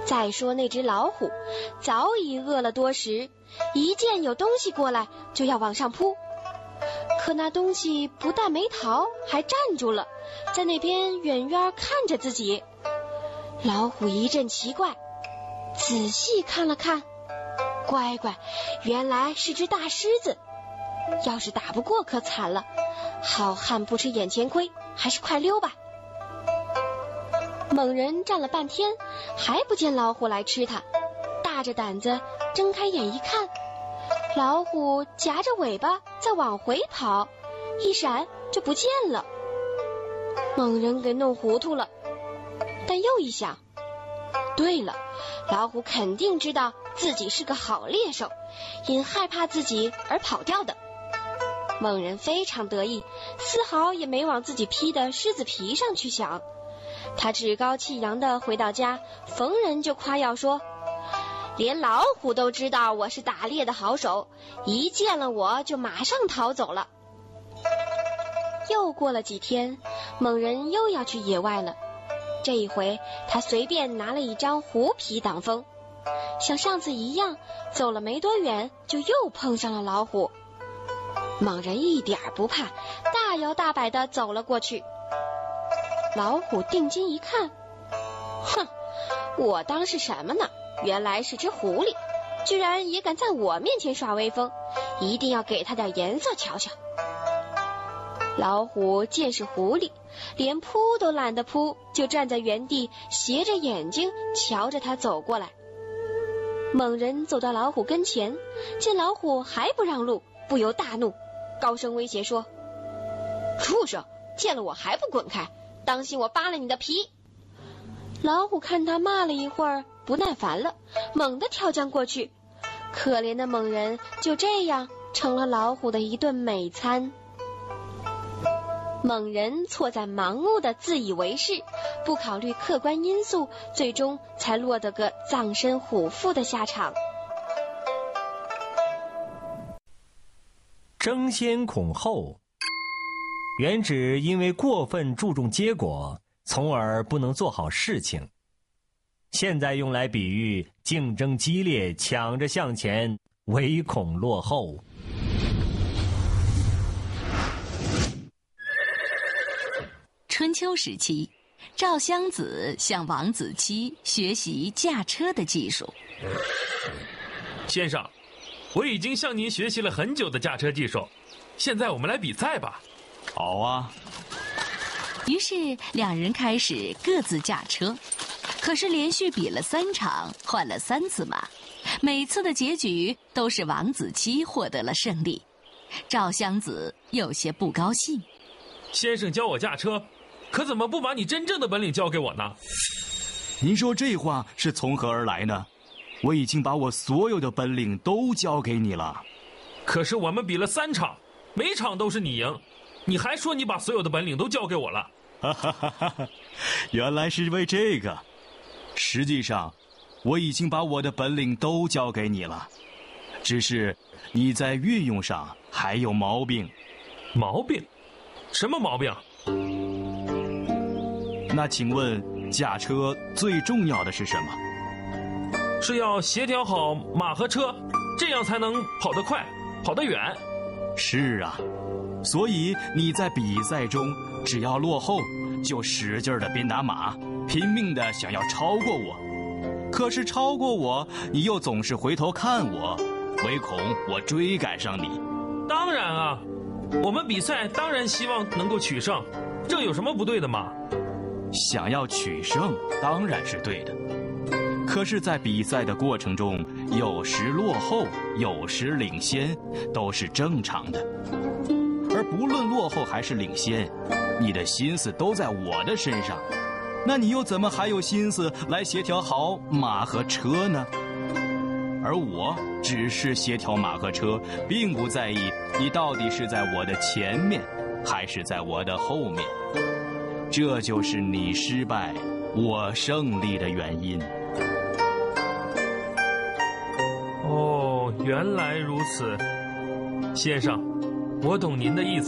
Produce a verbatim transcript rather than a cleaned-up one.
再说那只老虎早已饿了多时，一见有东西过来就要往上扑，可那东西不但没逃，还站住了，在那边远远看着自己。老虎一阵奇怪，仔细看了看，乖乖，原来是只大狮子。要是打不过可惨了，好汉不吃眼前亏，还是快溜吧。猛人站了半天，还不见老虎来吃他，大着胆子睁开眼一看，老虎夹着尾巴在往回跑，一闪就不见了。猛人给弄糊涂了，但又一想，对了，老虎肯定知道自己是个好猎手，因害怕自己而跑掉的。猛人非常得意，丝毫也没往自己披的狮子皮上去想。他趾高气扬地回到家，逢人就夸耀说，连老虎都知道我是打猎的好手，一见了我就马上逃走了。又过了几天，猛人又要去野外了。这一回他随便拿了一张狐皮挡风，像上次一样，走了没多远就又碰上了老虎。猛人一点不怕，大摇大摆地走了过去。老虎定睛一看，哼，我当是什么呢？原来是只狐狸，居然也敢在我面前耍威风，一定要给他点颜色瞧瞧。老虎见是狐狸，连扑都懒得扑，就站在原地，斜着眼睛瞧着他走过来。猛人走到老虎跟前，见老虎还不让路，不由大怒，高声威胁说，畜生，见了我还不滚开，当心我扒了你的皮。老虎看他骂了一会儿，不耐烦了，猛地跳将过去。可怜的猛人就这样成了老虎的一顿美餐。猛人错在盲目的自以为是，不考虑客观因素，最终才落得个葬身虎腹的下场。 争先恐后，原指因为过分注重结果，从而不能做好事情。现在用来比喻竞争激烈，抢着向前，唯恐落后。 春秋时期，赵襄子向王子期学习驾车的技术。 先生，我已经向您学习了很久的驾车技术，现在我们来比赛吧。 好啊。 于是两人开始各自驾车，可是连续比了三场，换了三次马，每次的结局都是王子期获得了胜利。赵襄子有些不高兴。 先生教我驾车，可怎么不把你真正的本领教给我呢？ 您说这话是从何而来呢？我已经把我所有的本领都教给你了。 可是我们比了三场，每场都是你赢，你还说你把所有的本领都教给我了。 哈哈哈哈，原来是为这个。实际上，我已经把我的本领都教给你了，只是你在运用上还有毛病。 毛病？什么毛病？ 那请问驾车最重要的是什么？ 是要协调好马和车，这样才能跑得快，跑得远。 是啊，所以你在比赛中只要落后，就使劲地鞭打马，拼命地想要超过我。可是超过我，你又总是回头看我，唯恐我追赶上你。 当然啊，我们比赛当然希望能够取胜，这有什么不对的吗？ 想要取胜当然是对的，可是在比赛的过程中，有时落后，有时领先，都是正常的。而不论落后还是领先，你的心思都在我的身上，那你又怎么还有心思来协调好马和车呢？而我只是协调马和车，并不在意你到底是在我的前面还是在我的后面。这就是你失败我胜利的原因。 哦，原来如此。先生，我懂您的意思。